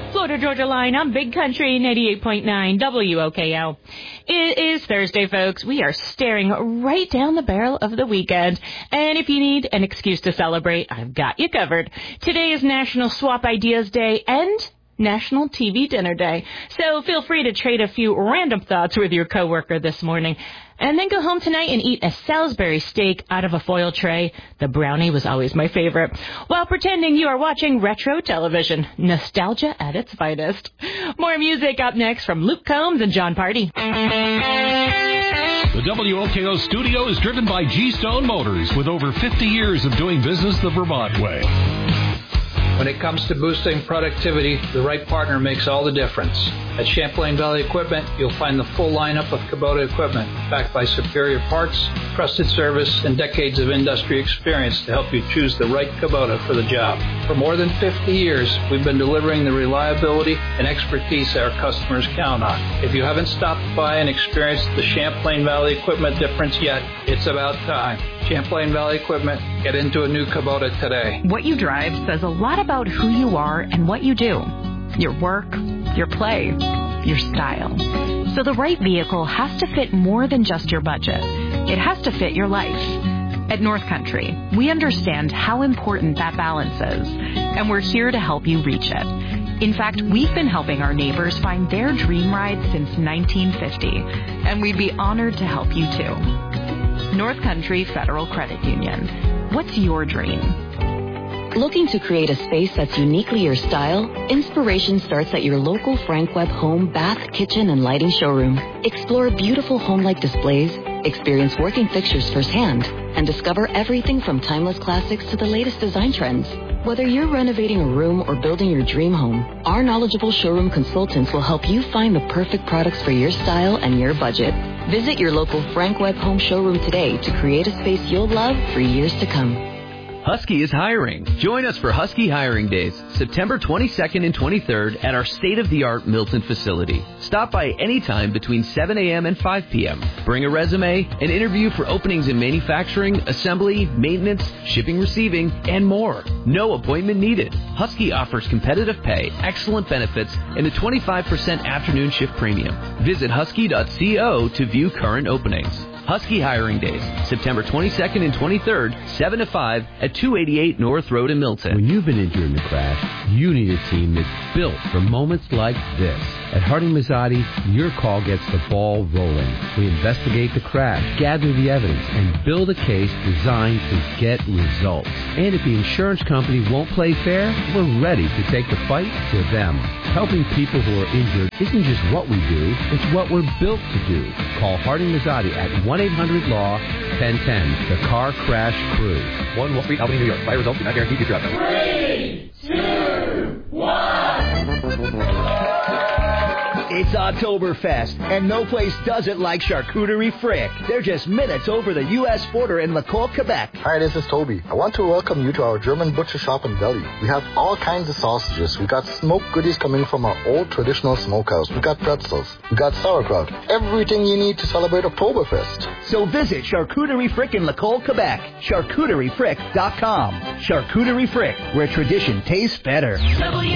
Florida Georgia Line on Big Country 98.9 WOKL. It is Thursday, folks. We are staring right down the barrel of the weekend. And if you need an excuse to celebrate, I've got you covered. Today is National Swap Ideas Day and National TV Dinner Day. So feel free to trade a few random thoughts with your coworker this morning. And then go home tonight and eat a Salisbury steak out of a foil tray. The brownie was always my favorite. While pretending you are watching retro television. Nostalgia at its finest. More music up next from Luke Combs and John Party. The WOKO studio is driven by G-Stone Motors with over 50 years of doing business the Vermont way. When it comes to boosting productivity, the right partner makes all the difference. At Champlain Valley Equipment, you'll find the full lineup of Kubota equipment, backed by superior parts, trusted service, and decades of industry experience to help you choose the right Kubota for the job. For more than 50 years, we've been delivering the reliability and expertise our customers count on. If you haven't stopped by and experienced the Champlain Valley Equipment difference yet, it's about time. Champlain Valley Equipment, get into a new Kubota today. What you drive says a lot about who you are and what you do. Your work, your play, your style. So the right vehicle has to fit more than just your budget. It has to fit your life. At North Country, we understand how important that balance is, and we're here to help you reach it. In fact, we've been helping our neighbors find their dream ride since 1950, and we'd be honored to help you too. North Country Federal Credit Union. What's your dream? Looking to create a space that's uniquely your style? Inspiration starts at your local Frank Webb home, bath, kitchen, and lighting showroom. Explore beautiful home-like displays, experience working fixtures firsthand, and discover everything from timeless classics to the latest design trends. Whether you're renovating a room or building your dream home, our knowledgeable showroom consultants will help you find the perfect products for your style and your budget. Visit your local Frank Webb home showroom today to create a space you'll love for years to come. Husky is hiring. Join us for Husky Hiring Days, September 22nd and 23rd at our state-of-the-art Milton facility. Stop by anytime between 7 a.m. and 5 p.m. Bring a resume, an interview for openings in manufacturing, assembly, maintenance, shipping, receiving, and more. No appointment needed. Husky offers competitive pay, excellent benefits, and a 25% afternoon shift premium. Visit husky.co to view current openings. Husky Hiring Days, September 22nd and 23rd, 7 to 5 at 288 North Road in Milton. When you've been injured in a crash, you need a team that's built for moments like this. At Harding Mazzotti, your call gets the ball rolling. We investigate the crash, gather the evidence, and build a case designed to get results. And if the insurance company won't play fair, we're ready to take the fight to them. Helping people who are injured isn't just what we do, it's what we're built to do. Call Harding Mazzotti at 1-800-LAW-1010, the Car Crash Crew. 1 Wall Street, Albany, New York. By results do not guarantee future outcomes. 3, 2, 1. It's Oktoberfest, and no place does it like Charcuterie Frick. They're just minutes over the U.S. border in Lacour, Quebec. Hi, this is Toby. I want to welcome you to our German butcher shop and deli. We have all kinds of sausages. We got smoked goodies coming from our old traditional smokehouse. We got pretzels. We got sauerkraut. Everything you need to celebrate Oktoberfest. So visit Charcuterie Frick in Lacour, Quebec. CharcuterieFrick.com. Charcuterie Frick, where tradition tastes better.